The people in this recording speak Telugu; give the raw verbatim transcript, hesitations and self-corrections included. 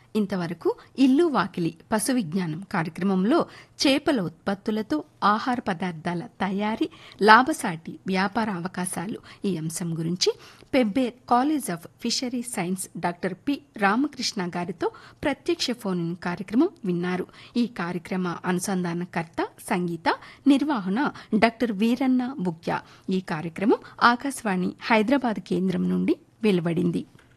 ఇంతవరకు ఇల్లు వాకిలి పశు విజ్ఞానం కార్యక్రమంలో చేపల ఉత్పత్తులతో ఆహార పదార్థాల తయారీ, లాభసాటి వ్యాపార అవకాశాలు ఈ అంశం గురించి Pebbair college of fishery science doctor P Ramakrishna గారితో ప్రత్యక్ష ఫోన్ ఇన్ కార్యక్రమం విన్నారు. ఈ కార్యక్రమ అనుసంధానకర్త సంగీత, నిర్వహణ డాక్టర్ వీరన్న బుగ్యా. ఈ కార్యక్రమం ఆకాశవాణి హైదరాబాద్ కేంద్రం నుండి వెలువడింది.